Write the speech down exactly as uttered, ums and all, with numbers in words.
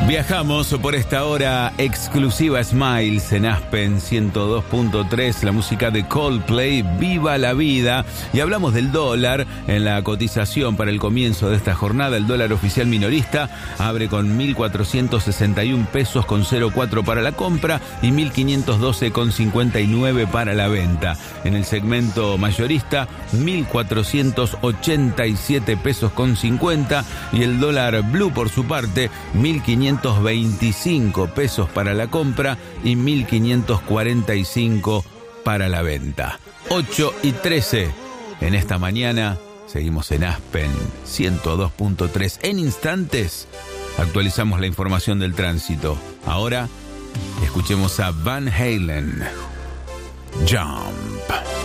Viajamos por esta hora exclusiva Smiles en Aspen ciento dos punto tres, la música de Coldplay, Viva la Vida. Y hablamos del dólar en la cotización para el comienzo de esta jornada. El dólar oficial minorista abre con mil cuatrocientos sesenta y un pesos con cero cuatro para la compra y mil quinientos doce con cincuenta y nueve para la venta. En el segmento mayorista, mil cuatrocientos ochenta y siete pesos con cincuenta, y el dólar blue por su parte, mil quinientos veinticinco pesos para la compra y mil quinientos cuarenta y cinco para la venta. ocho y trece en esta mañana. Seguimos en Aspen ciento dos punto tres. En instantes actualizamos la información del tránsito. Ahora escuchemos a Van Halen. Jump.